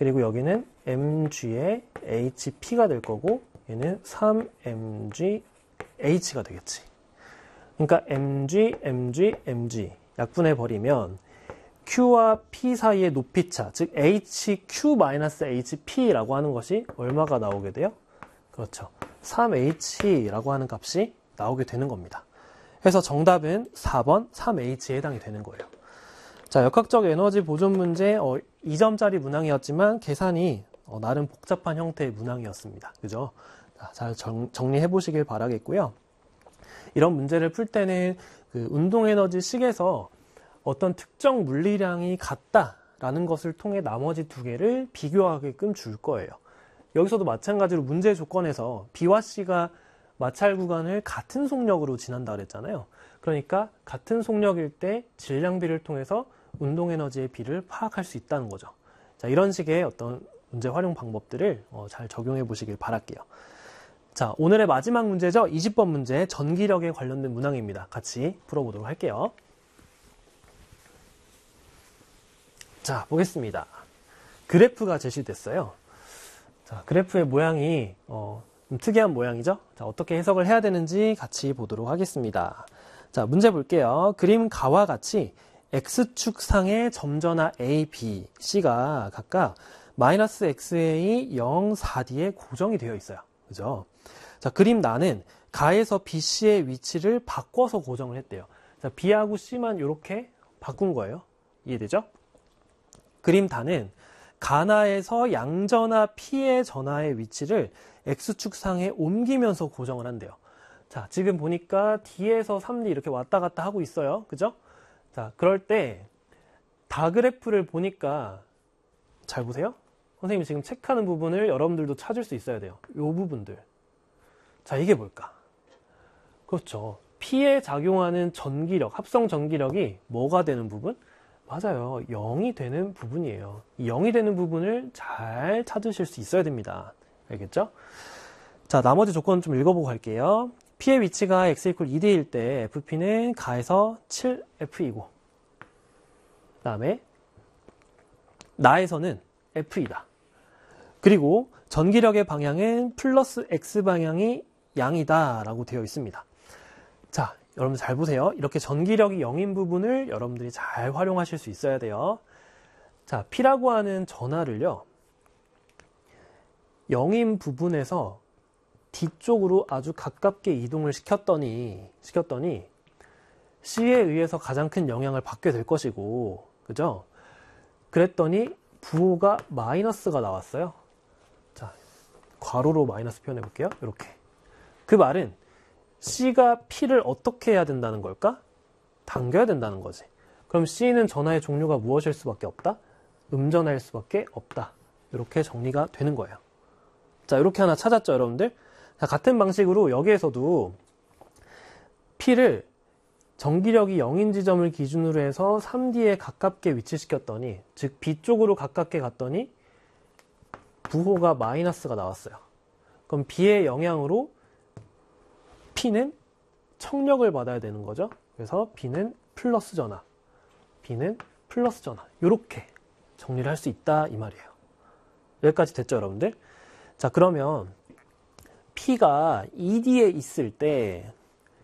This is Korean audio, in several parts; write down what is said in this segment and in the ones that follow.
그리고 여기는 mg의 hp가 될 거고 얘는 3mgh가 되겠지. 그러니까 mg, mg, mg 약분해 버리면 q와 p 사이의 높이차, 즉 hq-hp라고 하는 것이 얼마가 나오게 돼요? 그렇죠. 3h라고 하는 값이 나오게 되는 겁니다. 그래서 정답은 4번 3h에 해당이 되는 거예요. 자, 역학적 에너지 보존 문제 2점짜리 문항이었지만 계산이 나름 복잡한 형태의 문항이었습니다. 그죠? 잘 정리해 보시길 바라겠고요. 이런 문제를 풀 때는 그 운동에너지 식에서 어떤 특정 물리량이 같다라는 것을 통해 나머지 두 개를 비교하게끔 줄 거예요. 여기서도 마찬가지로 문제 조건에서 B와 C가 마찰 구간을 같은 속력으로 지난다 그랬잖아요. 그러니까 같은 속력일 때 질량비를 통해서 운동에너지의 비를 파악할 수 있다는 거죠. 자, 이런 식의 어떤 문제 활용 방법들을 잘 적용해 보시길 바랄게요. 자, 오늘의 마지막 문제죠. 20번 문제, 전기력에 관련된 문항입니다. 같이 풀어보도록 할게요. 자, 보겠습니다. 그래프가 제시됐어요. 자, 그래프의 모양이 좀 특이한 모양이죠. 자, 어떻게 해석을 해야 되는지 같이 보도록 하겠습니다. 자, 문제 볼게요. 그림 가와 같이 X축 상의 점전화 A, B, C가 각각 마이너스 XA 0, 4D에 고정이 되어 있어요. 그죠? 자, 그림 나는 가에서 BC의 위치를 바꿔서 고정을 했대요. 자, B하고 C만 이렇게 바꾼 거예요. 이해되죠? 그림 다는 가나에서 양전화 P의 전화의 위치를 X축 상에 옮기면서 고정을 한대요. 자, 지금 보니까 D에서 3D 이렇게 왔다 갔다 하고 있어요. 그죠? 자, 그럴 때 다그래프를 보니까 잘 보세요. 선생님이 지금 체크하는 부분을 여러분들도 찾을 수 있어야 돼요. 이 부분들. 자, 이게 뭘까? 그렇죠. P에 작용하는 전기력, 합성 전기력이 뭐가 되는 부분? 맞아요. 0이 되는 부분이에요. 이 0이 되는 부분을 잘 찾으실 수 있어야 됩니다. 알겠죠? 자, 나머지 조건 좀 읽어보고 갈게요. P의 위치가 x = 2D일 때 FP는 가에서 7F이고 그 다음에 나에서는 F이다. 그리고 전기력의 방향은 플러스 X방향이 양이다 라고 되어 있습니다. 자, 여러분들 잘 보세요. 이렇게 전기력이 0인 부분을 여러분들이 잘 활용하실 수 있어야 돼요. 자, P라고 하는 전하를요 0인 부분에서 뒤쪽으로 아주 가깝게 이동을 시켰더니 C에 의해서 가장 큰 영향을 받게 될 것이고, 그죠? 그랬더니 부호가 마이너스가 나왔어요. 자, 괄호로 마이너스 표현해 볼게요. 이렇게. 그 말은 C가 P를 어떻게 해야 된다는 걸까? 당겨야 된다는 거지. 그럼 C는 전하의 종류가 무엇일 수밖에 없다? 음전하일 수밖에 없다. 이렇게 정리가 되는 거예요. 자, 이렇게 하나 찾았죠, 여러분들? 자, 같은 방식으로 여기에서도 P를 전기력이 0인 지점을 기준으로 해서 3D에 가깝게 위치시켰더니, 즉 B 쪽으로 가깝게 갔더니 부호가 마이너스가 나왔어요. 그럼 B의 영향으로 P는 청력을 받아야 되는 거죠. 그래서 B는 플러스 전하, B는 플러스 전하. 이렇게 정리를 할 수 있다 이 말이에요. 여기까지 됐죠, 여러분들? 자, 그러면 P가 ED에 있을 때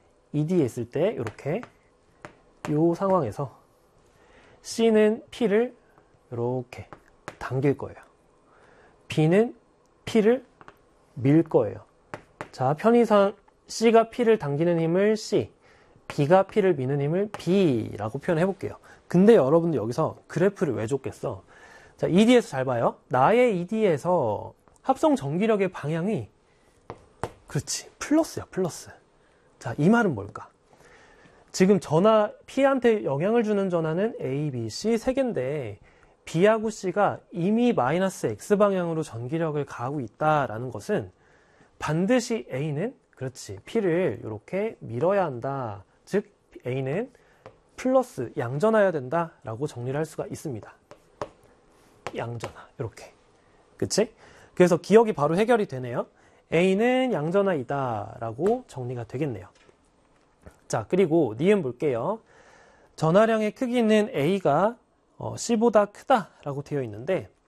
이렇게 이 상황에서 C는 P를 이렇게 당길 거예요. B는 P를 밀 거예요. 자, 편의상 C가 P를 당기는 힘을 C, B가 P를 미는 힘을 B라고 표현해 볼게요. 근데 여러분들 여기서 그래프를 왜 줬겠어? 자, ED에서 잘 봐요. 나의 ED에서 합성 전기력의 방향이 그렇지, 플러스야, 플러스. 자, 이 말은 뭘까? 지금 전하, P한테 영향을 주는 전하는 A, B, C 세 개인데 B하고 C가 이미 마이너스 X방향으로 전기력을 가하고 있다라는 것은 반드시 A는 그렇지, P를 이렇게 밀어야 한다. 즉 A는 플러스 양전하여야 된다라고 정리를 할 수가 있습니다. 양전하, 이렇게. 그치? 그래서 기억이 바로 해결이 되네요. A는 양전하이다 라고 정리가 되겠네요. 자, 그리고 니은 볼게요. 전하량의 크기는 A가 C보다 크다 라고 되어 있는데